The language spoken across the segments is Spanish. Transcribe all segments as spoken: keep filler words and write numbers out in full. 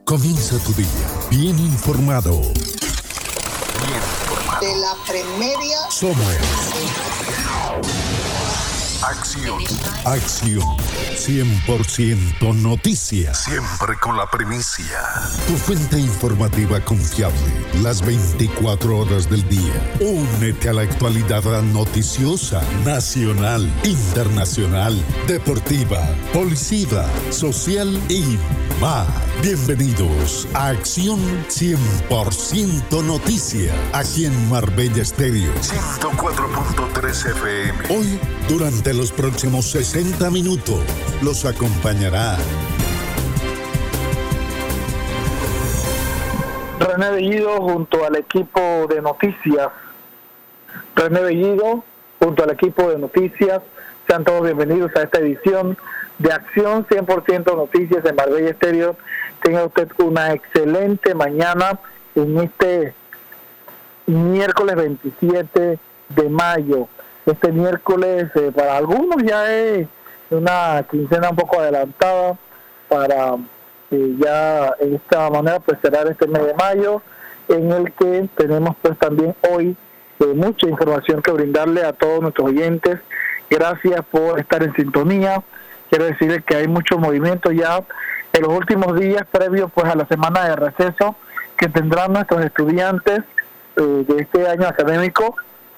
Comienza tu día bien informado. Bien informado. De la Premedia. Somos Acción. Acción. cien por ciento noticias. Siempre con la primicia. Tu fuente informativa confiable. Las veinticuatro horas del día. Únete a la actualidad noticiosa, nacional, internacional, deportiva, policía, social y más. Bienvenidos a Acción cien por ciento Noticias. Aquí en Marbella Estéreo. ciento cuatro punto tres F M. Hoy, durante los próximos sesenta minutos, los acompañará René Bellido junto al equipo de noticias. René Bellido junto al equipo de noticias. Sean todos bienvenidos a esta edición de Acción cien por ciento Noticias en Marbella Estéreo. Tenga usted una excelente mañana en este miércoles veintisiete de mayo. Este miércoles eh, para algunos ya es una quincena un poco adelantada para eh, ya de esta manera pues cerrar este mes de mayo, en el que tenemos pues también hoy eh, mucha información que brindarle a todos nuestros oyentes. Gracias por estar en sintonía. Quiero decirles que hay mucho movimiento ya en los últimos días previos pues a la semana de receso que tendrán nuestros estudiantes eh, de este año académico.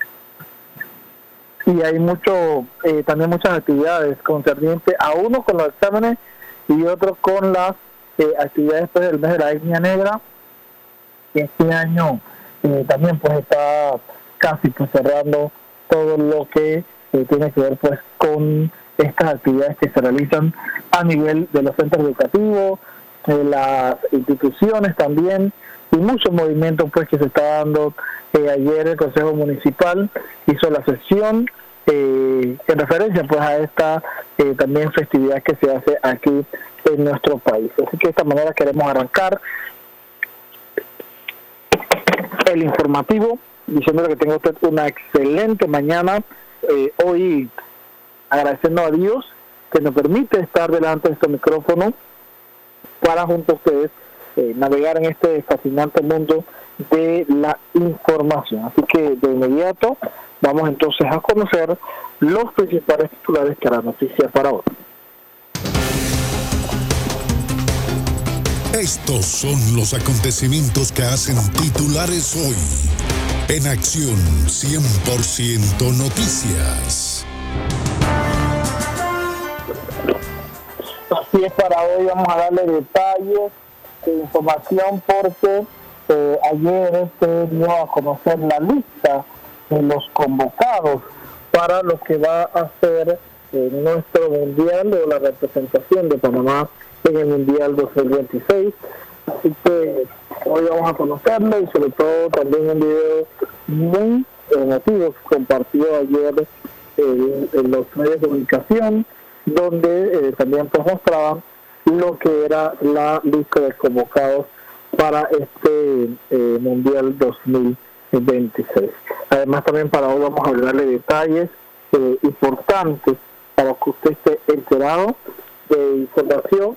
Y hay mucho eh, también muchas actividades concernientes a uno con los exámenes y otros con las eh, actividades pues, del mes de la etnia negra, que este año eh, también pues está casi pues cerrando todo lo que eh, tiene que ver pues con estas actividades que se realizan a nivel de los centros educativos, de las instituciones también, y mucho movimiento pues que se está dando. Eh, ayer el Consejo Municipal hizo la sesión eh, en referencia pues a esta eh, también festividad que se hace aquí en nuestro país. Así que de esta manera queremos arrancar el informativo diciéndole que tenga usted una excelente mañana. Eh, hoy agradeciendo a Dios que nos permite estar delante de este micrófono para junto a ustedes eh, navegar en este fascinante mundo de la información. Así que de inmediato vamos entonces a conocer los principales titulares que la noticia para hoy. Estos son los acontecimientos que hacen titulares hoy en Acción cien por ciento Noticias. Así es, para hoy vamos a darle detalles de información porque eh, ayer se dio a conocer la lista de los convocados para lo que va a ser eh, nuestro mundial o la representación de Panamá en el mundial dos mil veintiséis. Así que hoy vamos a conocerlo y sobre todo también un video muy emotivo que compartió ayer eh, en los medios de comunicación, donde eh, también pues mostraban lo que era la lista de convocados para este eh, Mundial dos mil veintiséis. Además también para hoy vamos a darle detalles eh, importantes para que usted esté enterado de información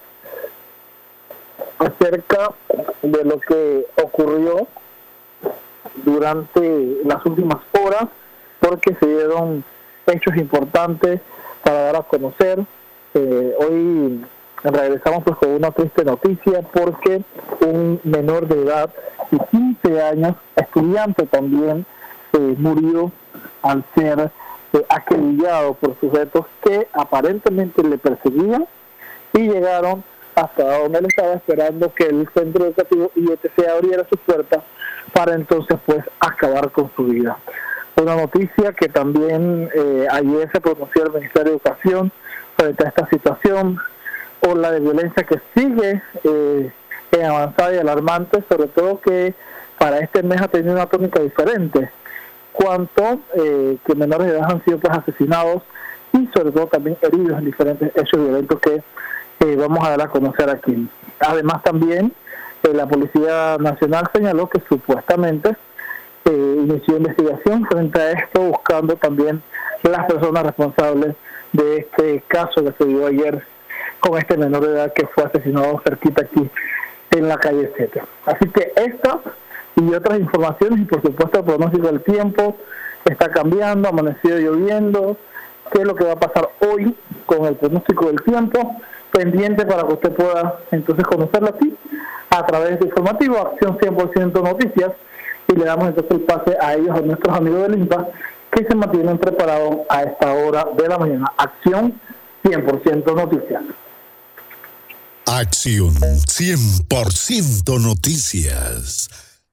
acerca de lo que ocurrió durante las últimas horas, porque se dieron hechos importantes para dar a conocer. Eh, hoy regresamos pues con una triste noticia porque un menor de edad de quince años, estudiante también, eh, murió al ser eh, acribillado por sujetos que aparentemente le perseguían y llegaron hasta donde él estaba esperando que el centro educativo I E T C abriera sus puertas para entonces pues acabar con su vida. Una noticia que también eh, ayer se pronunció el Ministerio de Educación frente a esta situación, o la de violencia que sigue eh, en avanzada y alarmante, sobre todo que para este mes ha tenido una tónica diferente, cuanto eh, que menores de edad han sido pues asesinados y sobre todo también heridos en diferentes hechos violentos que eh, vamos a dar a conocer aquí. Además también eh, la Policía Nacional señaló que supuestamente eh, inició investigación frente a esto, buscando también las personas responsables de este caso que se dio ayer con este menor de edad que fue asesinado cerquita aquí en la calle siete. Así que esta y otras informaciones, y por supuesto el pronóstico del tiempo está cambiando, amanecido lloviendo, qué es lo que va a pasar hoy con el pronóstico del tiempo, pendiente para que usted pueda entonces conocerlo aquí a través de informativo Acción cien por ciento Noticias, y le damos entonces el pase a ellos, a nuestros amigos del I N P A, que se mantienen preparados a esta hora de la mañana. Acción cien por ciento Noticias. Acción cien por ciento Noticias.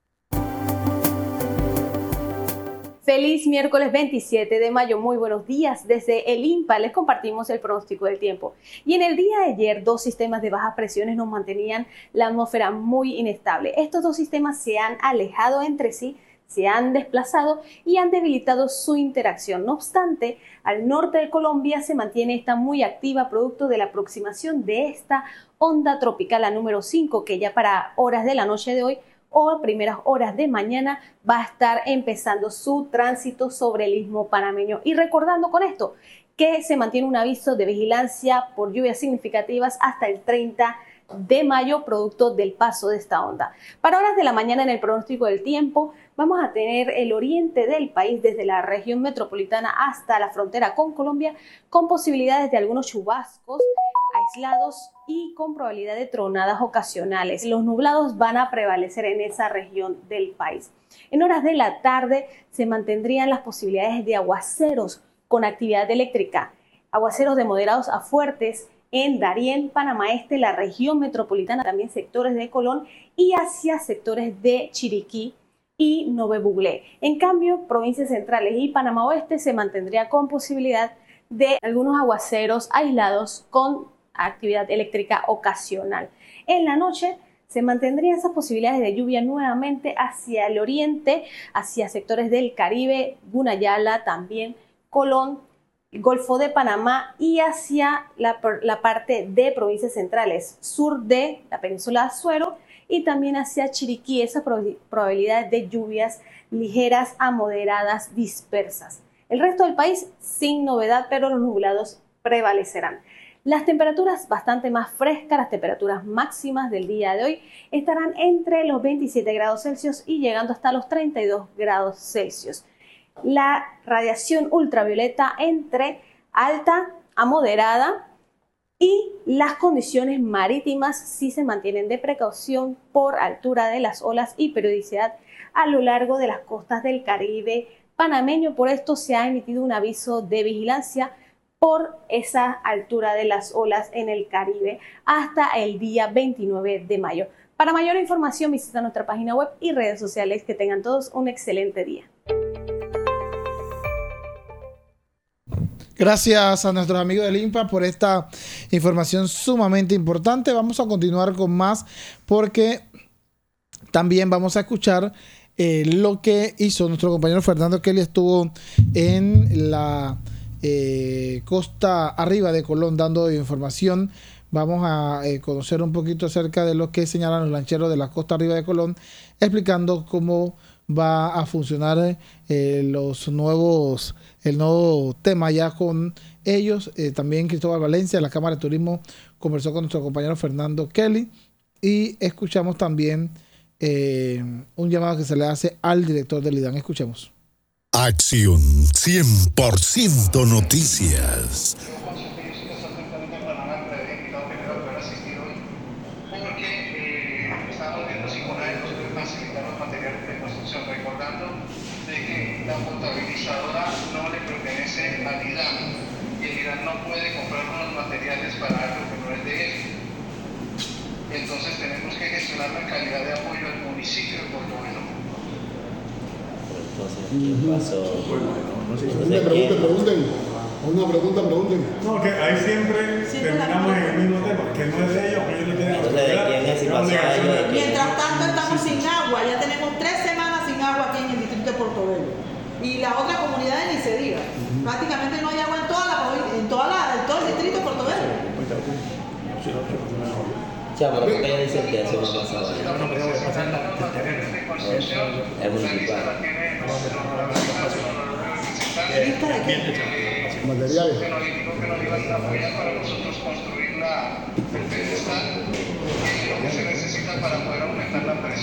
Feliz miércoles veintisiete de mayo, muy buenos días. Desde el I N P A les compartimos el pronóstico del tiempo. Y en el día de ayer, dos sistemas de bajas presiones nos mantenían la atmósfera muy inestable. Estos dos sistemas se han alejado entre sí, se han desplazado y han debilitado su interacción. No obstante, al norte de Colombia se mantiene esta muy activa producto de la aproximación de esta onda tropical, la número cinco, que ya para horas de la noche de hoy o primeras horas de mañana va a estar empezando su tránsito sobre el istmo panameño. Y recordando con esto que se mantiene un aviso de vigilancia por lluvias significativas hasta el treinta de mayo, producto del paso de esta onda. Para horas de la mañana, en el pronóstico del tiempo, vamos a tener el oriente del país, desde la región metropolitana hasta la frontera con Colombia, con posibilidades de algunos chubascos aislados y con probabilidad de tronadas ocasionales. Los nublados van a prevalecer en esa región del país. En horas de la tarde se mantendrían las posibilidades de aguaceros con actividad eléctrica, aguaceros de moderados a fuertes en Darién, Panamá Este, la región metropolitana, también sectores de Colón y hacia sectores de Chiriquí y Nové Buglé. En cambio, provincias centrales y Panamá Oeste se mantendría con posibilidad de algunos aguaceros aislados con actividad eléctrica ocasional. En la noche se mantendrían esas posibilidades de lluvia nuevamente hacia el oriente, hacia sectores del Caribe, Gunayala, también Colón, Golfo de Panamá y hacia la, la parte de provincias centrales, sur de la península de Azuero y también hacia Chiriquí, esa probabilidad de lluvias ligeras a moderadas dispersas. El resto del país sin novedad, pero los nublados prevalecerán. Las temperaturas bastante más frescas, las temperaturas máximas del día de hoy estarán entre los veintisiete grados Celsius y llegando hasta los treinta y dos grados Celsius. La radiación ultravioleta entre alta a moderada y las condiciones marítimas sí se mantienen de precaución por altura de las olas y periodicidad a lo largo de las costas del Caribe panameño. Por esto se ha emitido un aviso de vigilancia por esa altura de las olas en el Caribe hasta el día veintinueve de mayo. Para mayor información visita nuestra página web y redes sociales. Que tengan todos un excelente día. Gracias a nuestros amigos del I N P A por esta información sumamente importante. Vamos a continuar con más porque también vamos a escuchar eh, lo que hizo nuestro compañero Fernando Kelly. Estuvo en la eh, costa arriba de Colón dando información. Vamos a eh, conocer un poquito acerca de lo que señalan los lancheros de la costa arriba de Colón, explicando cómo va a funcionar eh, los nuevos, el nuevo tema ya con ellos. Eh, también Cristóbal Valencia de la Cámara de Turismo conversó con nuestro compañero Fernando Kelly y escuchamos también eh, un llamado que se le hace al director del IDAN. Escuchemos. Acción cien por ciento Noticias. La potabilizadora no le pertenece al IDAN y el IDAN no puede comprar unos materiales para algo que no es de él. Entonces tenemos que gestionar la calidad de apoyo al municipio de Portobelo. Entonces, ¿qué pasó? Una pregunta, pregunten. Una pregunta, pregunten. No, que ahí siempre terminamos en el mismo tema, que no es de ellos, pero ellos no tienen. Entonces, ¿de quién es? Si pasó a ellos. Mientras tanto, estamos sin agua. Ya tenemos tres semanas sin agua aquí en el distrito de Portobelo. Y la otra comunidad ni se diga. Uh-huh. Prácticamente no hay agua en toda la en toda la, en todo el distrito de Portobelo. Ya, pero ¿por qué ella dice que eso no ha pasado? Es municipal. Materiales. Que nos indicó que nos iban a apoyar para nosotros construir la, el pedestal y lo que se necesita para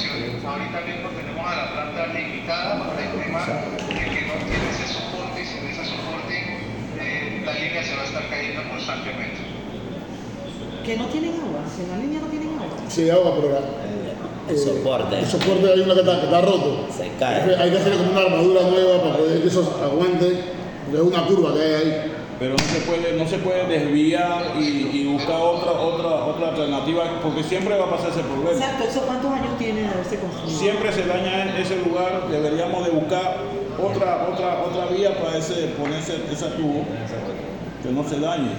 funcione. Ahorita mismo tenemos a la planta limitada por el tema de que no tiene ese soporte y sin ese soporte eh, la línea se va a estar cayendo constantemente. Que no tienen agua, si en la línea no tienen agua. Sí, agua, pero la, El eh, soporte. el soporte hay una que está, que está roto. Se cae. Hay que hacerle como una armadura nueva para poder que eso aguante. Es una curva que hay ahí. Pero no se puede, no se puede desviar y, y buscar otra, otra, otra alternativa, porque siempre va a pasar ese problema. Exacto, ¿eso cuántos años tiene de haberse construido? Siempre se daña en ese lugar, deberíamos de buscar otra, otra, otra vía para ese, poner ese, ese tubo, que no se dañe.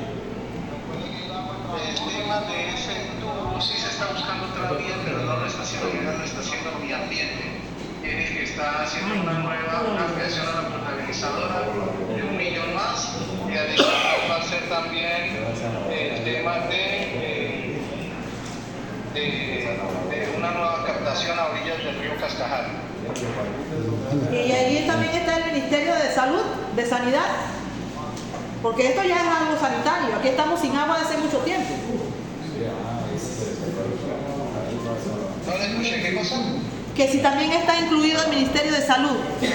El tema de ese tubo sí se está buscando otra vía, pero no lo está haciendo llegar, lo está haciendo mi ambiente. Tiene que está haciendo una nueva, una ampliación a la potabilizadora de un millón más, y adicional va a ser también el tema de, eh, de, de una nueva captación a orillas del río Cascajar. Y ahí también está el Ministerio de Salud, de Sanidad, porque esto ya es algo sanitario. Aquí estamos sin agua desde hace mucho tiempo. ¿No le escuché qué cosa? Que si también está incluido el Ministerio de Salud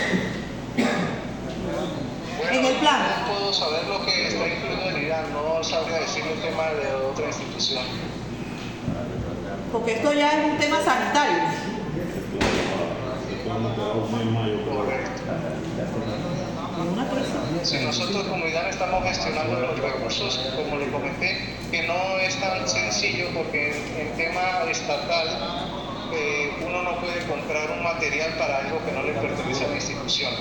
Bueno, en el plan. No puedo saber lo que está incluido en Irán, no sabría decir el tema de otra institución. Porque esto ya es un tema sanitario. Correcto. Una crisis. Si nosotros como Irán estamos gestionando los recursos, como le comenté, que no es tan sencillo porque en, en tema estatal eh, uno no puede comprar un material para algo que no le pertenece a la institución.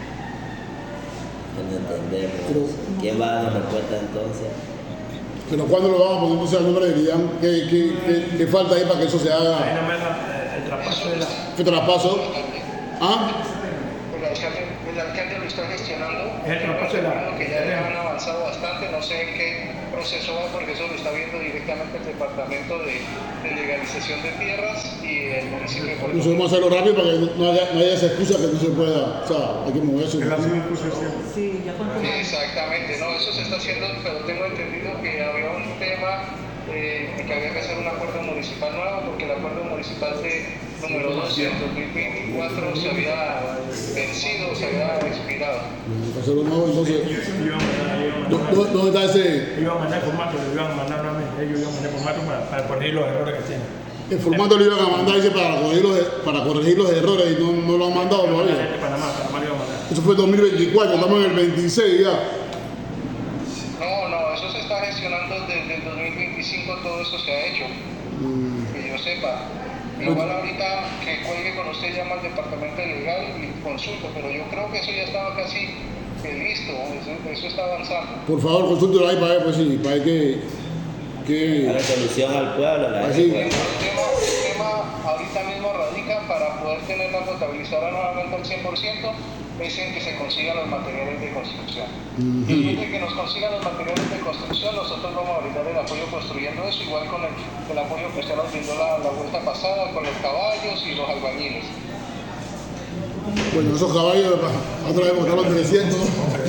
No entendemos. ¿Quién va a dar respuesta entonces? Pero cuando lo vamos a poner entonces al nombre de Irán, ¿qué, qué, qué, qué falta ahí para que eso se haga? Ahí nomás la- el traspaso de la... ¿Qué traspaso? ¿Ah? El alcalde, el alcalde lo está gestionando. El traspaso de la- Creo que ya han avanzado bastante, no sé en qué proceso va porque eso lo está viendo directamente el departamento de, de legalización de tierras y el municipio de Puerto Nosotros vamos a hacerlo rápido para que no haya, no haya esa excusa que no se pueda. O sea, hay que moverse. Es la misma disposición. Sí, ya cuántos años. Exactamente, no, eso se está haciendo, pero tengo entendido que había un tema eh, de que había que hacer un acuerdo municipal nuevo porque el acuerdo municipal de número doce del dos mil veinticuatro se había vencido, se había expirado. Hay que hacerlo nuevo, entonces. Ellos iban a mandar, ellos iban a ¿Dó- mandar, dó- ¿Dónde está ese? iban a mandar formato, lo iban a mandar nuevamente, ellos iban a mandar formato para, para poner los errores que tienen. El formato lo iban a mandar dice, para, corregir los, para corregir los errores y no, no lo han mandado La todavía. gente de Panamá, Panamá lo iba a mandar. Eso fue el dos mil veinticuatro, estamos en el veintiséis ya. No, no, eso se está gestionando desde el dos mil veinticinco, todo eso se ha hecho, que yo sepa. Igual ahorita que cuelgue con usted llama al departamento legal y consulta, pero yo creo que eso ya estaba casi eh, listo, eso, eso está avanzando. Por favor, consúltelo ahí para ver, pues sí, para ver que. que La solución al pueblo, la Así. El tema, el tema ahorita mismo radica para poder tener la potabilizadora nuevamente al cien por ciento es en que se consigan los materiales de construcción. Y después de que nos consigan los materiales de construcción, nosotros vamos a brindar el apoyo construyendo eso, igual con el, el apoyo que usted nos brindó la, la vuelta pasada, con los caballos y los albañiles. bueno, esos caballos, otra vez botaron trescientos.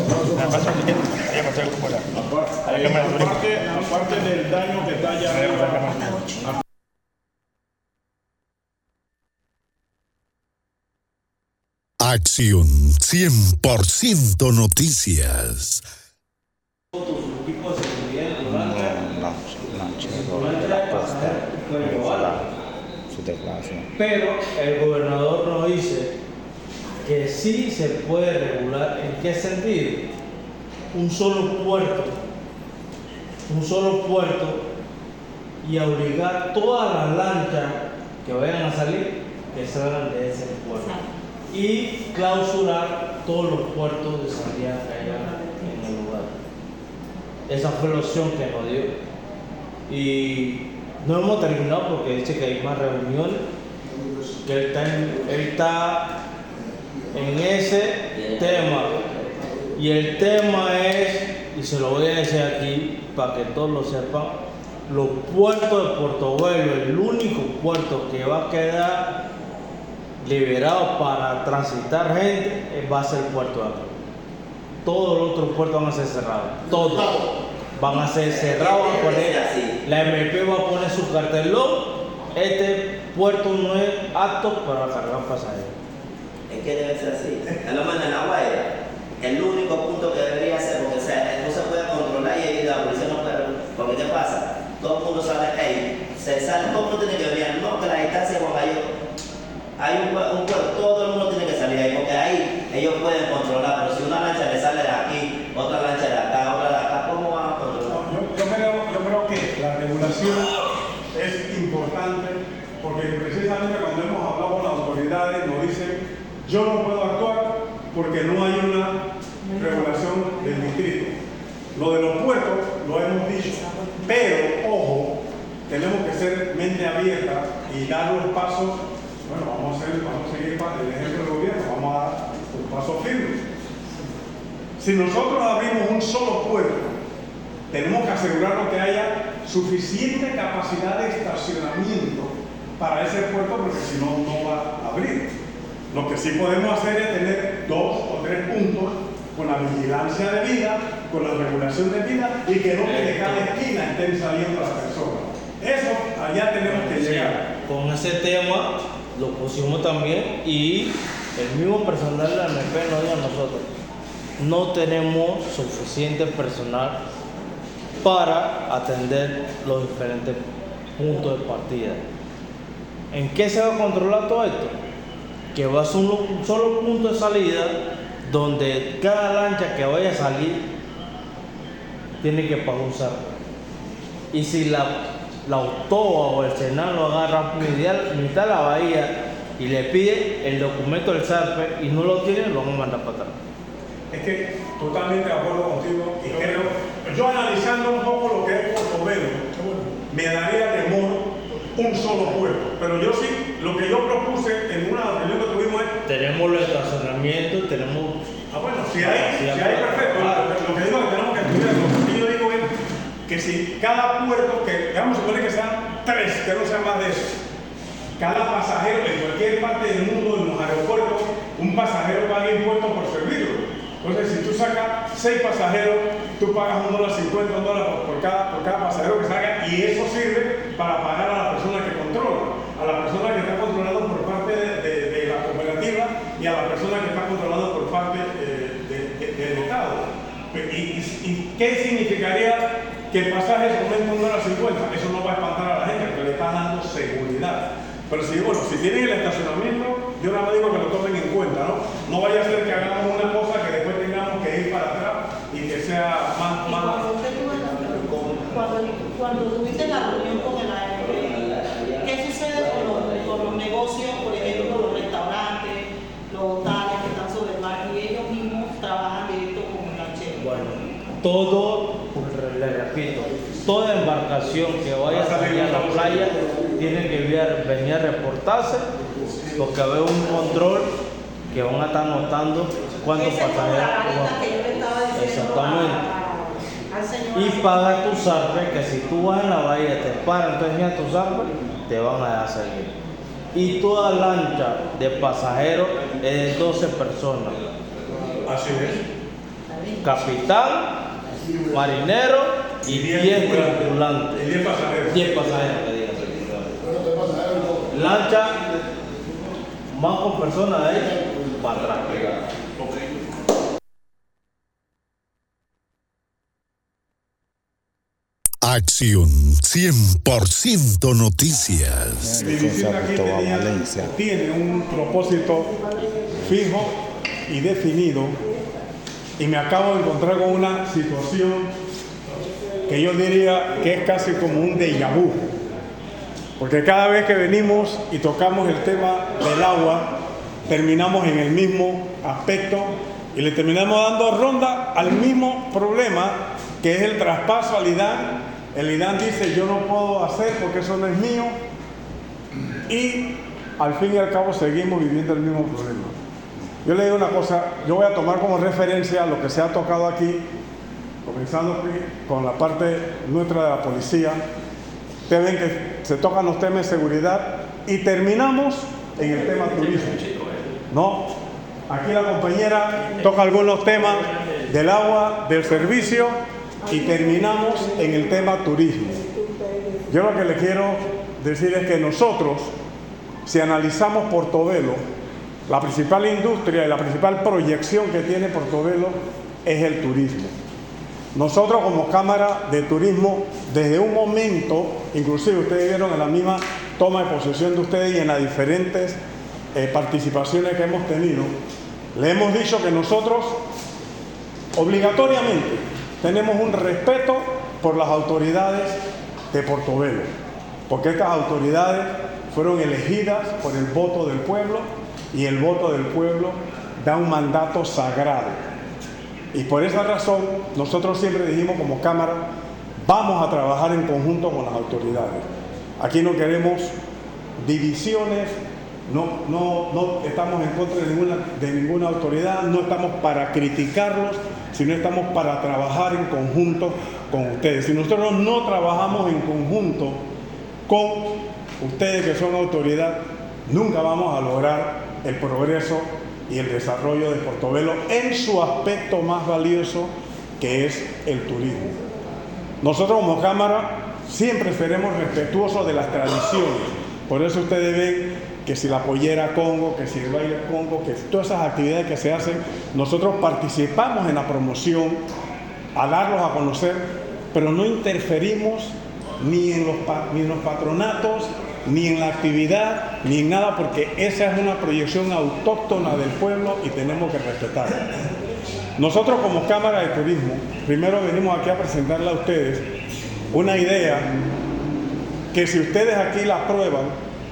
Eh, aparte, aparte del daño que está allá arriba, Acción cien por ciento Noticias. Pero el gobernador nos dice que sí se puede regular. ¿En qué sentido? Un solo puerto, un solo puerto y obligar todas las lanchas que vayan a salir que salgan de ese puerto y clausurar todos los puertos de salida que haya en el lugar. Esa fue la opción que nos dio. Y no hemos terminado porque dice que hay más reuniones, que él está en, él está en ese tema. Y el tema es, y se lo voy a decir aquí para que todos lo sepan, los puertos de Portobelo, el único puerto que va a quedar liberado para transitar gente va a ser el puerto de acá. Todos los otros puertos van a ser cerrados, todos van a ser cerrados. Van a poner, la M P va a poner su cartelón este puerto no es apto para cargar pasajeros. Es que debe ser así. A lo menos en La Guaira, el único punto que debería ser, porque o sea, no se puede controlar y ahí la policía no puede. Porque ¿qué pasa? Todo el mundo sale ahí, se sale, todo el mundo tiene que venir. No, que la distancia con ellos, hay un, un puerto, todo el mundo tiene que salir ahí, porque ahí ellos pueden controlar. Pero si una lancha le sale de aquí, otra lancha de acá, otra de acá, ¿cómo van a controlar? Yo, yo, creo, yo creo que la regulación es importante, porque precisamente cuando hemos hablado con las autoridades nos dicen yo no puedo actuar porque no hay una regulación del distrito. Lo de los puertos lo hemos dicho, pero ojo, tenemos que ser mente abierta y dar los pasos. Bueno, vamos a, hacer, vamos a seguir el ejemplo del gobierno, vamos a dar un paso firme. Si nosotros abrimos un solo puerto, tenemos que asegurarnos que haya suficiente capacidad de estacionamiento para ese puerto, porque si no, no va a abrir. Lo que sí podemos hacer es tener dos o tres puntos con la vigilancia debida, con la regulación debida y que no de cada esquina estén saliendo las personas. Eso allá tenemos que llegar. Con ese tema lo pusimos también y el mismo personal de la M P nos dijo a nosotros, no tenemos suficiente personal para atender los diferentes puntos de partida. ¿En qué se va a controlar todo esto? Que va a ser un solo punto de salida donde cada lancha que vaya a salir tiene que pagar un zarpe. Y si la, la autoba o el Senado lo agarra mitad de la bahía y le pide el documento del zarpe y no lo tiene, lo van a mandar para atrás. Es que totalmente de acuerdo contigo y creo, yo analizando un poco lo que es Portobelo, me daría temor un solo puerto, pero yo sí, lo que yo propuse en una reunión que tuvimos es... Tenemos los estacionamientos, tenemos... Ah, bueno, si hay, si hay perfecto, lo, lo que digo es que tenemos que estudiar, lo que yo digo es que si cada puerto, que vamos a suponer que sean tres, que no sean más de eso, cada pasajero en cualquier parte del mundo, en los aeropuertos, un pasajero paga impuestos por servirlo. Entonces, si tú sacas seis pasajeros, tú pagas un dólar cincuenta, un dólar por, por, cada, por cada pasajero que salga, y eso sirve para pagar a la persona que controla, a la persona que está controlada por parte de, de, de la cooperativa y a la persona que está controlada por parte eh, de, de, del Estado. ¿Y, y, ¿Y qué significaría que el pasaje se aumente un dólar cincuenta? Eso no va a espantar a la gente, porque le está dando seguridad. Pero si, bueno, si tienen el estacionamiento, yo nada más digo que lo tomen en cuenta, ¿no? No vaya a ser que hagamos una cosa que después tengamos que ir para atrás y que sea más... Y más cuando, usted tuvo la, cuando, cuando tuviste la reunión con el A M P, ¿qué sucede con los, con los negocios, por ejemplo, los restaurantes, los hoteles que están sobre el mar y ellos mismos trabajan directo con el lanchero? Bueno, todo, le repito, toda embarcación que vaya a salir a la playa tiene que venir a reportarse, porque va a haber un control que van a estar notando cuántos pasajeros. Exactamente. Y paga tu zarpe, que si tú vas en la bahía, te paran, entonces mira tu zarpe, te van a dejar seguir. Y toda lancha de pasajeros es de doce personas. Así es. Capitán, marinero y diez tripulantes. diez pasajeros. diez pasajeros, que digas. Lancha más con personas de ahí para atrás. Acción cien por ciento Noticias. Mi visita aquí tenía, tiene un propósito fijo y definido, y me acabo de encontrar con una situación que yo diría que es casi como un déjà vu, porque cada vez que venimos y tocamos el tema del agua, terminamos en el mismo aspecto y le terminamos dando ronda al mismo problema, que es el traspaso al IDAN. El IDAN dice yo no puedo hacer porque eso no es mío, y al fin y al cabo seguimos viviendo el mismo problema. Yo le digo una cosa, yo voy a tomar como referencia lo que se ha tocado aquí, comenzando con la parte nuestra de la policía. Ustedes ven que se tocan los temas de seguridad y terminamos en el tema turismo, ¿no? Aquí la compañera toca algunos temas del agua, del servicio, y terminamos en el tema turismo. Yo lo que le quiero decirles que nosotros, si analizamos Portobelo, la principal industria y la principal proyección que tiene Portobelo es el turismo. Nosotros como Cámara de Turismo, desde un momento, inclusive ustedes vieron en la misma toma de posesión de ustedes y en las diferentes eh, participaciones que hemos tenido, le hemos dicho que nosotros obligatoriamente tenemos un respeto por las autoridades de Portobelo, porque estas autoridades fueron elegidas por el voto del pueblo y el voto del pueblo da un mandato sagrado. Y por esa razón nosotros siempre dijimos como Cámara, vamos a trabajar en conjunto con las autoridades. Aquí no queremos divisiones, no, no, no estamos en contra de ninguna, de ninguna autoridad, no estamos para criticarlos, sino estamos para trabajar en conjunto con ustedes. Si nosotros no trabajamos en conjunto con ustedes que son autoridad, nunca vamos a lograr el progreso y el desarrollo de Portobelo en su aspecto más valioso, que es el turismo. Nosotros como Cámara siempre seremos respetuosos de las tradiciones. Por eso ustedes ven que si la pollera Congo, que si el baile Congo, que todas esas actividades que se hacen, nosotros participamos en la promoción, a darlos a conocer, pero no interferimos ni en los, ni en los patronatos, ni en la actividad, ni en nada, porque esa es una proyección autóctona del pueblo y tenemos que respetarla. Nosotros como Cámara de Turismo, primero venimos aquí a presentarle a ustedes una idea que si ustedes aquí la aprueban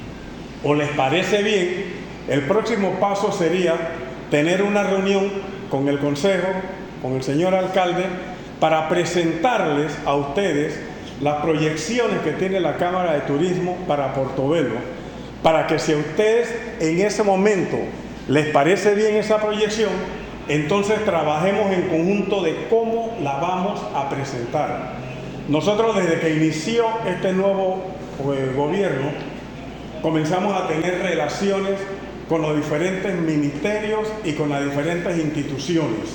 o les parece bien, el próximo paso sería tener una reunión con el Consejo, con el señor alcalde, para presentarles a ustedes las proyecciones que tiene la Cámara de Turismo para Portobelo, para que si a ustedes en ese momento les parece bien esa proyección, entonces trabajemos en conjunto de cómo la vamos a presentar. Nosotros desde que inició este nuevo eh, gobierno, comenzamos a tener relaciones con los diferentes ministerios y con las diferentes instituciones,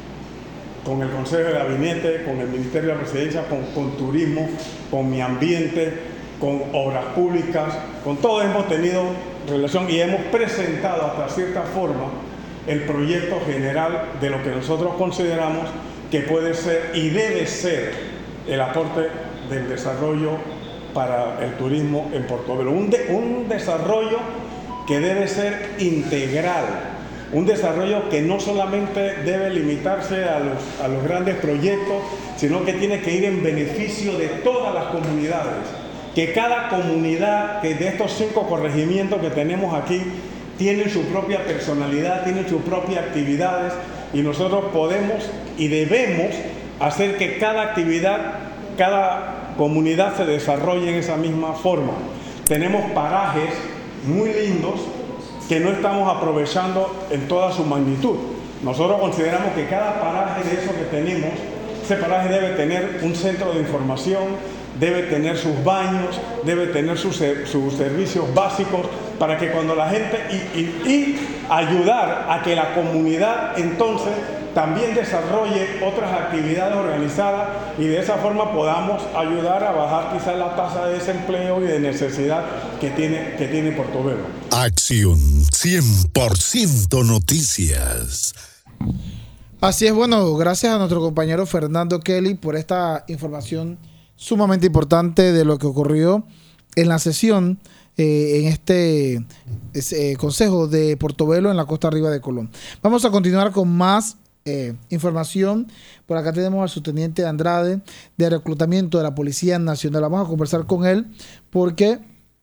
con el Consejo de Gabinete, con el Ministerio de la Presidencia, con, con Turismo, con Mi Ambiente, con Obras Públicas, con todos hemos tenido relación y hemos presentado hasta cierta forma el proyecto general de lo que nosotros consideramos que puede ser y debe ser el aporte del desarrollo para el turismo en Portobelo. Un, de, un desarrollo que debe ser integral, un desarrollo que no solamente debe limitarse a los, a los grandes proyectos, sino que tiene que ir en beneficio de todas las comunidades. Que cada comunidad que de estos cinco corregimientos que tenemos aquí tienen su propia personalidad, tienen sus propias actividades y nosotros podemos y debemos hacer que cada actividad, cada comunidad se desarrolle en esa misma forma. Tenemos parajes muy lindos que no estamos aprovechando en toda su magnitud. Nosotros consideramos que cada paraje de eso que tenemos, ese paraje debe tener un centro de información, debe tener sus baños, debe tener sus, sus servicios básicos para que cuando la gente y, y, y ayudar a que la comunidad entonces también desarrolle otras actividades organizadas y de esa forma podamos ayudar a bajar quizás la tasa de desempleo y de necesidad que tiene, que tiene Portobelo. Acción cien por ciento Noticias. Así es, bueno, gracias a nuestro compañero Fernando Kelly por esta información sumamente importante de lo que ocurrió en la sesión eh, en este eh, Consejo de Portobelo en la costa arriba de Colón. Vamos a continuar con más eh, información. Por acá tenemos al subteniente Andrade de reclutamiento de la Policía Nacional. Vamos a conversar con él porque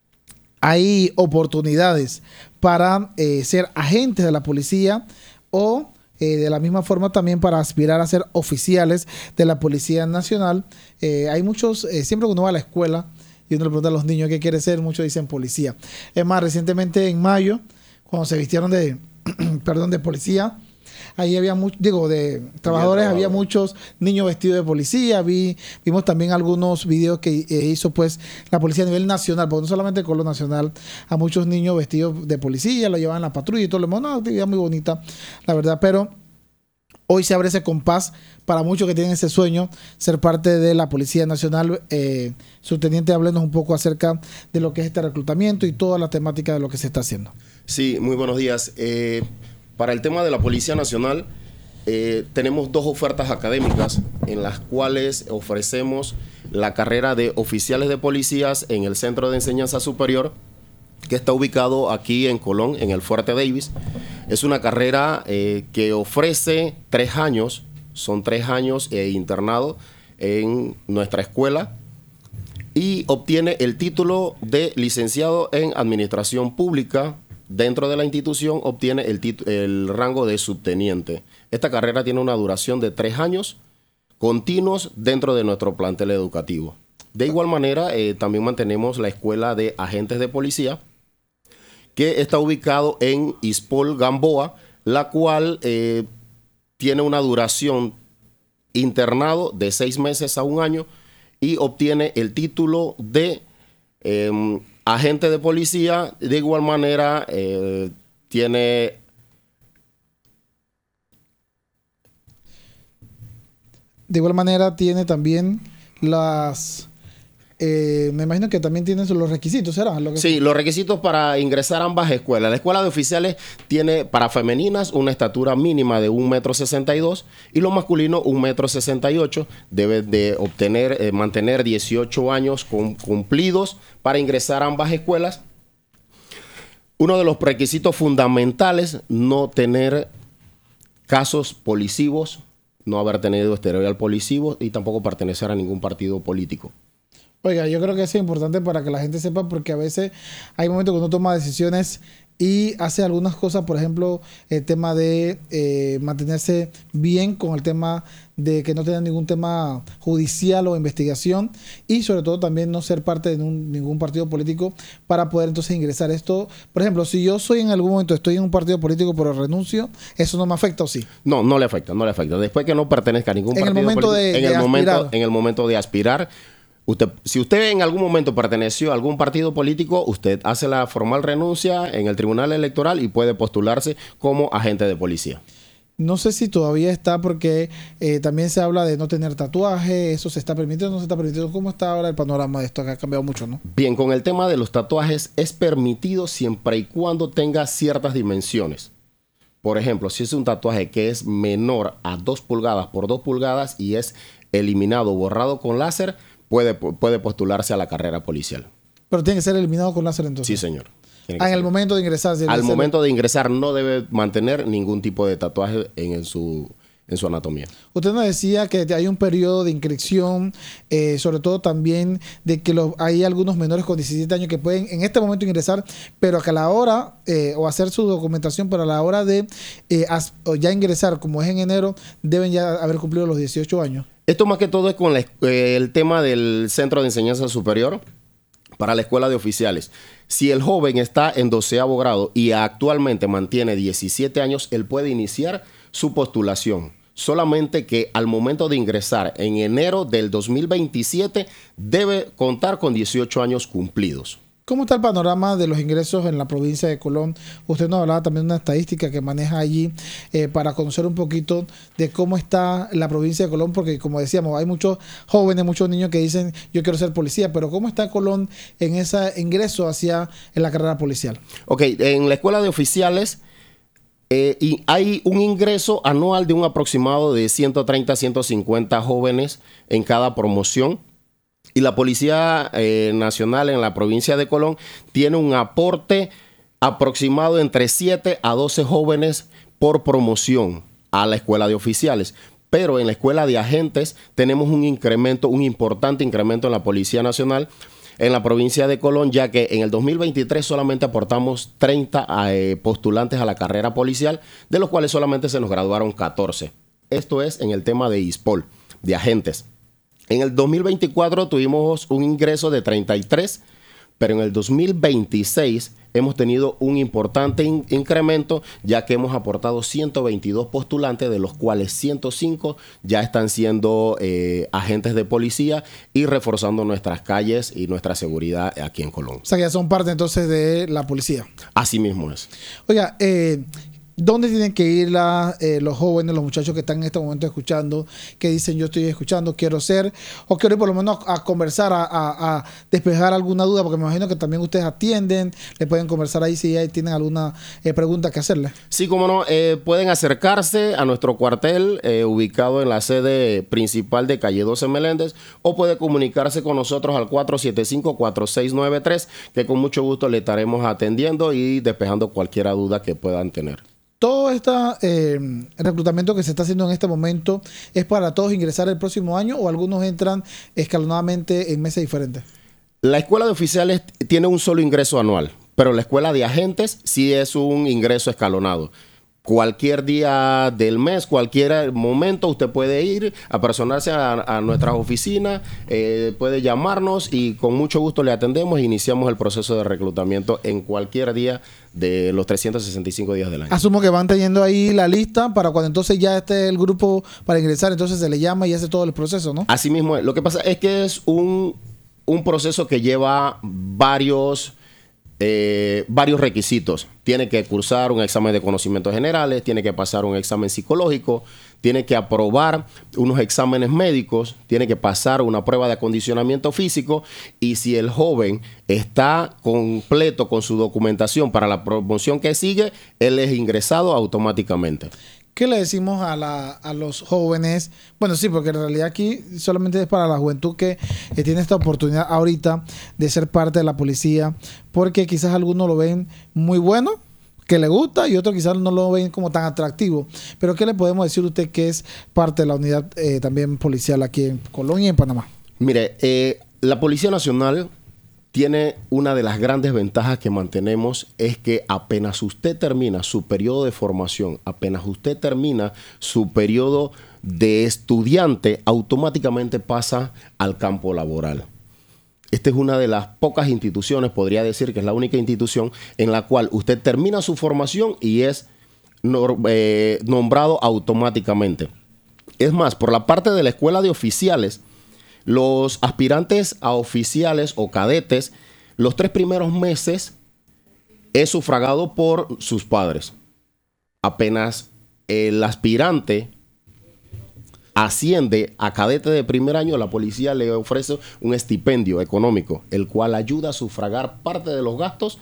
hay oportunidades para eh, ser agentes de la policía o Eh, de la misma forma también para aspirar a ser oficiales de la Policía Nacional. Eh, hay muchos, eh, siempre que uno va a la escuela y uno le pregunta a los niños qué quiere ser, muchos dicen policía. Es más, recientemente en mayo, cuando se vistieron de, perdón, de policía, ahí había muchos, digo, de trabajadores, había muchos niños vestidos de policía. Vi, vimos también algunos videos que eh, hizo pues la policía a nivel nacional, porque no solamente con lo nacional, a muchos niños vestidos de policía, lo llevaban en la patrulla y todo lo demás. Una actividad muy bonita, la verdad, pero hoy se abre ese compás para muchos que tienen ese sueño, ser parte de la Policía Nacional. Eh, subteniente, háblenos un poco acerca de lo que es este reclutamiento y toda la temática de lo que se está haciendo. Sí, muy buenos días. Eh, para el tema de la Policía Nacional, eh, tenemos dos ofertas académicas en las cuales ofrecemos la carrera de oficiales de policías en el Centro de Enseñanza Superior, que está ubicado aquí en Colón, en el Fuerte Davis. Es una carrera eh, que ofrece tres años, son tres años eh, internado en nuestra escuela, y obtiene el título de licenciado en Administración Pública. Dentro de la institución obtiene el, el rango de subteniente. Esta carrera tiene una duración de tres años continuos dentro de nuestro plantel educativo. De igual manera, eh, también mantenemos la escuela de agentes de policía, que está ubicado en Ispol, Gamboa, la cual eh, tiene una duración internado de seis meses a un año y obtiene el título de eh, agente de policía. De igual manera, eh, tiene... De igual manera, tiene también las... Eh, me imagino que también tienen los requisitos, ¿será? Lo que... Sí, los requisitos para ingresar a ambas escuelas. La escuela de oficiales tiene para femeninas una estatura mínima de un metro sesenta y dos y lo masculino un metro sesenta y ocho. Debe de obtener, eh, mantener dieciocho años con, cumplidos para ingresar a ambas escuelas. Uno de los requisitos fundamentales, no tener casos policivos, no haber tenido historial policivo y tampoco pertenecer a ningún partido político. Oiga, yo creo que eso es importante para que la gente sepa, porque a veces hay momentos que uno toma decisiones y hace algunas cosas, por ejemplo, el tema de eh, mantenerse bien con el tema de que no tenga ningún tema judicial o investigación, y sobre todo también no ser parte de un, ningún partido político para poder entonces ingresar esto. Por ejemplo, si yo soy en algún momento, estoy en un partido político pero renuncio, ¿eso no me afecta o sí? No, no le afecta, no le afecta. Después que no pertenezca a ningún en partido el momento político, de, en, de el momento, aspirar. en el momento de aspirar, Usted, si usted en algún momento perteneció a algún partido político, usted hace la formal renuncia en el Tribunal Electoral y puede postularse como agente de policía. No sé si todavía está, porque eh, también se habla de no tener tatuaje. ¿Eso se está permitiendo o no se está permitiendo? ¿Cómo está ahora el panorama de esto? Que ha cambiado mucho, ¿no? Bien, con el tema de los tatuajes es permitido siempre y cuando tenga ciertas dimensiones. Por ejemplo, si es un tatuaje que es menor a dos pulgadas por dos pulgadas y es eliminado, borrado con láser, Puede, puede postularse a la carrera policial. Pero tiene que ser eliminado con láser entonces. Sí, señor. Ah, en el momento de ingresar. Si Al momento de ingresar no debe mantener ningún tipo de tatuaje en, en, su, en su anatomía. Usted nos decía que hay un periodo de inscripción, eh, sobre todo también de que lo, hay algunos menores con diecisiete años que pueden en este momento ingresar, pero que a la hora, eh, o hacer su documentación, pero a la hora de eh, as, o ya ingresar, como es en enero, deben ya haber cumplido los dieciocho años. Esto más que todo es con la, eh, el tema del Centro de Enseñanza Superior para la Escuela de Oficiales. Si el joven está en doceavo grado y actualmente mantiene diecisiete años, él puede iniciar su postulación. Solamente que al momento de ingresar en enero del dos mil veintisiete debe contar con dieciocho años cumplidos. ¿Cómo está el panorama de los ingresos en la provincia de Colón? Usted nos hablaba también de una estadística que maneja allí, eh, para conocer un poquito de cómo está la provincia de Colón, porque como decíamos, hay muchos jóvenes, muchos niños que dicen yo quiero ser policía, pero ¿cómo está Colón en ese ingreso hacia en la carrera policial? Ok, en la escuela de oficiales eh, y hay un ingreso anual de un aproximado de ciento treinta a ciento cincuenta jóvenes en cada promoción. Y la Policía eh, Nacional en la provincia de Colón tiene un aporte aproximado entre siete a doce jóvenes por promoción a la escuela de oficiales. Pero en la escuela de agentes tenemos un incremento, un importante incremento en la Policía Nacional en la provincia de Colón, ya que en el dos mil veintitrés solamente aportamos treinta eh, postulantes a la carrera policial, de los cuales solamente se nos graduaron catorce. Esto es en el tema de Ispol, de agentes. En el dos mil veinticuatro tuvimos un ingreso de treinta y tres, pero en el dos mil veintiséis hemos tenido un importante in- incremento, ya que hemos aportado ciento veintidós postulantes, de los cuales ciento cinco ya están siendo eh, agentes de policía y reforzando nuestras calles y nuestra seguridad aquí en Colón. O sea, que ya son parte entonces de la policía. Así mismo es. Oiga, eh... ¿Dónde tienen que ir la, eh, los jóvenes, los muchachos que están en este momento escuchando, que dicen yo estoy escuchando, quiero ser, o quiero ir por lo menos a, a conversar, a, a, a despejar alguna duda? Porque me imagino que también ustedes atienden, le pueden conversar ahí si tienen alguna eh, pregunta que hacerle. Sí, cómo no, eh, pueden acercarse a nuestro cuartel eh, ubicado en la sede principal de calle doce Meléndez, o puede comunicarse con nosotros al cuatro siete cinco, cuatro seis nueve tres, que con mucho gusto le estaremos atendiendo y despejando cualquier duda que puedan tener. Todo este eh, reclutamiento que se está haciendo en este momento es para todos ingresar el próximo año, o algunos entran escalonadamente en meses diferentes. La escuela de oficiales tiene un solo ingreso anual, pero la escuela de agentes sí es un ingreso escalonado. Cualquier día del mes, cualquier momento, usted puede ir a personarse a, a nuestras oficinas, eh, puede llamarnos y con mucho gusto le atendemos e iniciamos el proceso de reclutamiento en cualquier día de los trescientos sesenta y cinco días del año. Asumo que van teniendo ahí la lista para cuando entonces ya esté el grupo para ingresar, entonces se le llama y hace todo el proceso, ¿no? Así mismo es. Lo que pasa es que es un, un proceso que lleva varios... Eh, varios requisitos. Tiene que cursar un examen de conocimientos generales, tiene que pasar un examen psicológico, tiene que aprobar unos exámenes médicos, tiene que pasar una prueba de acondicionamiento físico, y si el joven está completo con su documentación para la promoción que sigue, él es ingresado automáticamente. ¿Qué le decimos a, la, a los jóvenes? Bueno, sí, porque en realidad aquí solamente es para la juventud que eh, tiene esta oportunidad ahorita de ser parte de la policía, porque quizás algunos lo ven muy bueno, que le gusta, y otros quizás no lo ven como tan atractivo. Pero ¿qué le podemos decir a usted que es parte de la unidad eh, también policial aquí en Colombia y en Panamá? Mire, eh, la Policía Nacional tiene una de las grandes ventajas que mantenemos, es que apenas usted termina su periodo de formación, apenas usted termina su periodo de estudiante, automáticamente pasa al campo laboral. Esta es una de las pocas instituciones, podría decir que es la única institución en la cual usted termina su formación y es eh, nombrado automáticamente. Es más, por la parte de la escuela de oficiales, los aspirantes a oficiales o cadetes, los tres primeros meses es sufragado por sus padres. Apenas el aspirante asciende a cadete de primer año, la policía le ofrece un estipendio económico, el cual ayuda a sufragar parte de los gastos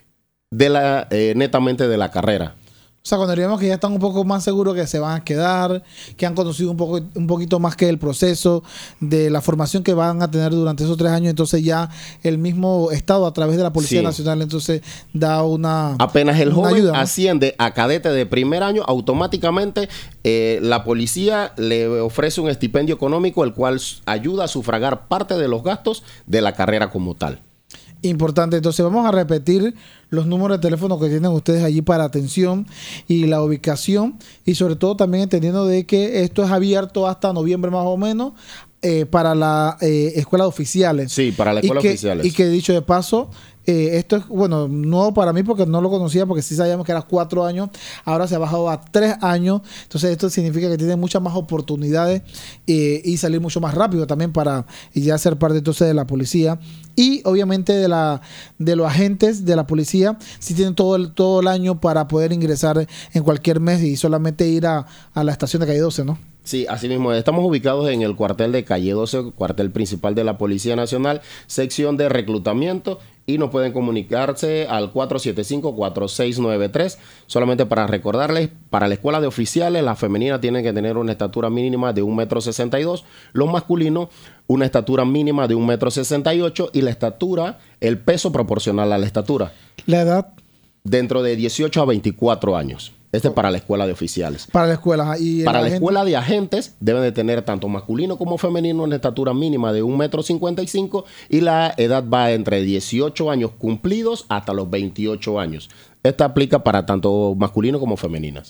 de la, eh, netamente de la carrera. O sea, cuando digamos que ya están un poco más seguros que se van a quedar, que han conocido un poco un poquito más que el proceso de la formación que van a tener durante esos tres años, entonces ya el mismo Estado a través de la Policía sí. Nacional entonces da una Apenas el una joven ayuda, ¿no? asciende a cadete de primer año, automáticamente eh, la policía le ofrece un estipendio económico, el cual ayuda a sufragar parte de los gastos de la carrera como tal. Importante, entonces vamos a repetir los números de teléfono que tienen ustedes allí para atención y la ubicación, y sobre todo también entendiendo de que esto es abierto hasta noviembre más o menos eh, para la eh, escuela de oficiales. Sí, para la escuela y que, de oficiales. Y que dicho de paso, eh, esto es, bueno, nuevo para mí porque no lo conocía, porque sí sabíamos que era cuatro años, ahora se ha bajado a tres años, entonces esto significa que tiene muchas más oportunidades eh, y salir mucho más rápido también para ya ser parte entonces de la policía. Y obviamente de la de los agentes de la policía, sí tienen todo el, todo el año para poder ingresar en cualquier mes y solamente ir a, a la estación de calle doce, ¿no? Sí, así mismo. Estamos ubicados en el cuartel de calle doce, cuartel principal de la Policía Nacional, sección de reclutamiento, y nos pueden comunicarse al cuatro siete cinco, cuatro seis nueve tres. Solamente para recordarles, para la escuela de oficiales, la femenina tiene que tener una estatura mínima de un metro sesenta y dos, los masculinos una estatura mínima de un metro sesenta y ocho, y la estatura, el peso proporcional a la estatura. La edad. Dentro de dieciocho a veinticuatro años. Este es para la escuela de oficiales. Para la escuela. Y para la agente... escuela de agentes deben de tener tanto masculino como femenino una estatura mínima de un metro cincuenta y cinco, y la edad va entre dieciocho años cumplidos hasta los veintiocho años. Esta aplica para tanto masculino como femeninas.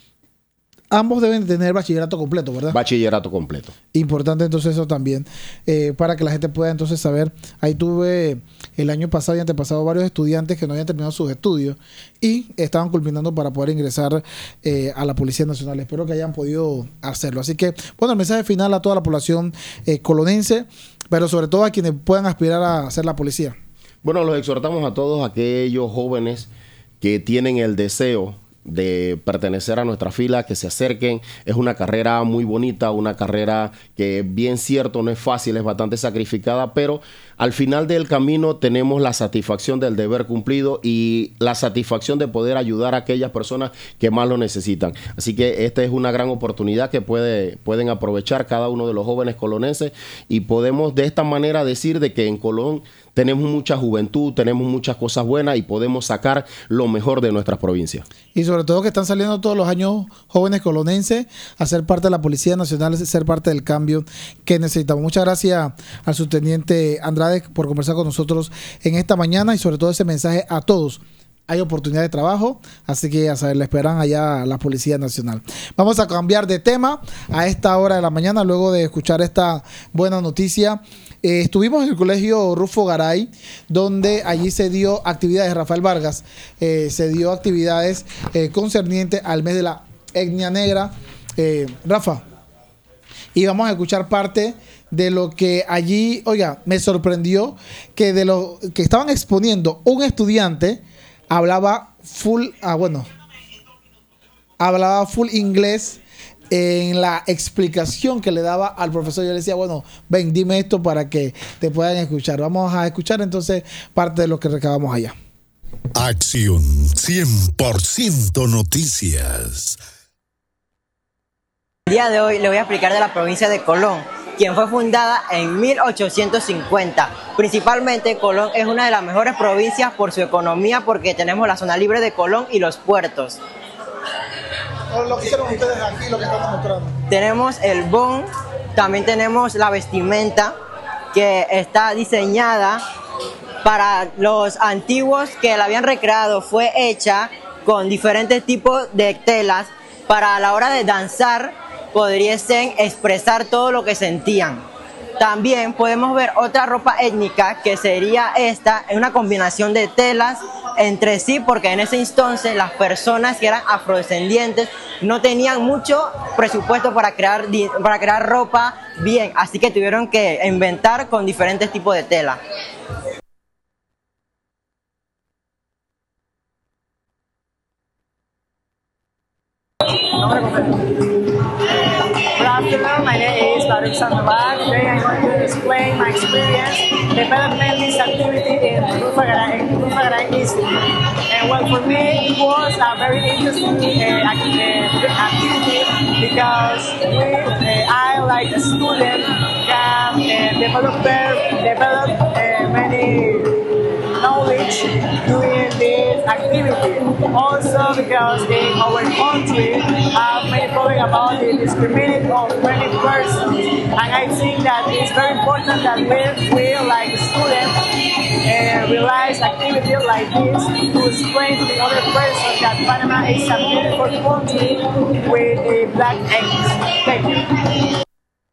Ambos deben tener bachillerato completo, ¿verdad? Bachillerato completo. Importante entonces eso también, eh, para que la gente pueda entonces saber. Ahí tuve el año pasado y antepasado varios estudiantes que no habían terminado sus estudios y estaban culminando para poder ingresar eh, a la Policía Nacional. Espero que hayan podido hacerlo. Así que, bueno, el mensaje final a toda la población eh, colonense, pero sobre todo a quienes puedan aspirar a ser la policía. Bueno, los exhortamos a todos aquellos jóvenes que tienen el deseo de pertenecer a nuestra fila, que se acerquen. Es una carrera muy bonita, una carrera que bien cierto no es fácil, es bastante sacrificada, pero al final del camino tenemos la satisfacción del deber cumplido y la satisfacción de poder ayudar a aquellas personas que más lo necesitan. Así que esta es una gran oportunidad que puede, pueden aprovechar cada uno de los jóvenes colonenses, y podemos de esta manera decir de que en Colón tenemos mucha juventud, tenemos muchas cosas buenas y podemos sacar lo mejor de nuestras provincias. Y sobre todo que están saliendo todos los años jóvenes colonenses a ser parte de la Policía Nacional, a ser parte del cambio que necesitamos. Muchas gracias al subteniente Andrade por conversar con nosotros en esta mañana, y sobre todo ese mensaje a todos. Hay oportunidad de trabajo, así que ya saben, la esperan allá la Policía Nacional. Vamos a cambiar de tema a esta hora de la mañana, luego de escuchar esta buena noticia. Eh, estuvimos en el colegio Rufo Garay, donde allí se dio actividades, Rafael Vargas, eh, se dio actividades eh, concernientes al mes de la etnia negra. Eh, Rafa, y vamos a escuchar parte de lo que allí, oiga, me sorprendió que de lo que estaban exponiendo, un estudiante hablaba full, ah, bueno, hablaba full inglés en la explicación que le daba al profesor. Yo le decía, bueno, ven, dime esto para que te puedan escuchar. Vamos a escuchar entonces parte de lo que recabamos allá. Acción cien por ciento Noticias. El día de hoy le voy a explicar de la provincia de Colón, quien fue fundada en mil ochocientos cincuenta. Principalmente Colón es una de las mejores provincias por su economía, porque tenemos la zona libre de Colón y los puertos. Lo que hicieron ustedes aquí, lo que están mostrando. Tenemos el bon, también tenemos la vestimenta que está diseñada para los antiguos que la habían recreado. Fue hecha con diferentes tipos de telas para a la hora de danzar pudiesen expresar todo lo que sentían. También podemos ver otra ropa étnica que sería esta, en una combinación de telas entre sí, porque en ese entonces las personas que eran afrodescendientes no tenían mucho presupuesto para crear, para crear ropa bien, así que tuvieron que inventar con diferentes tipos de tela. Good afternoon, my name is Baruch Sandoval. Today I'm going to explain my experience developing this activity in Rufo Garay Institute. And well, for me, it was a very interesting uh, activity because we, uh, I, like a student, can uh, develop, develop uh, many knowledge doing this activity. Also because in our country have many problems about the discrimination of many persons, and I think that it's very important that we, we like students uh, realize activities like this to explain to the other person that Panama is a beautiful country with the black eggs. Thank you.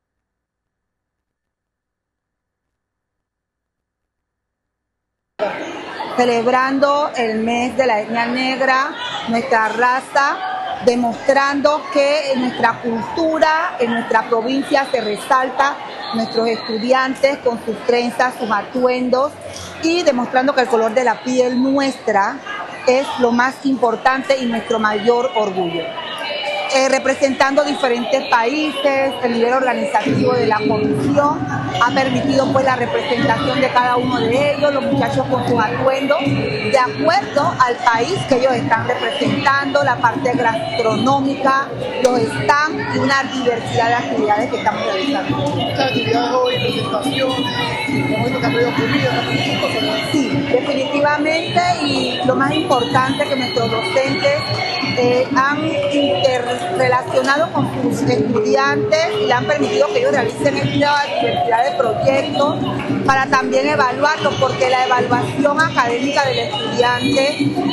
Celebrando el mes de la etnia negra, nuestra raza, demostrando que en nuestra cultura, en nuestra provincia se resalta nuestros estudiantes con sus trenzas, sus atuendos, y demostrando que el color de la piel nuestra es lo más importante y nuestro mayor orgullo. Eh, representando diferentes países, el nivel organizativo de la comisión ha permitido pues la representación de cada uno de ellos, los muchachos con sus atuendos, de acuerdo al país que ellos están representando, la parte gastronómica, los stands y una diversidad de actividades que estamos realizando. Muchas actividades hoy, presentaciones, hemos visto que han pedido comida, sí, definitivamente, y lo más importante que nuestros docentes eh, han interrelacionado con sus estudiantes y le han permitido que ellos realicen esta diversidad de proyectos para también evaluarlos, porque la evaluación académica del estudiante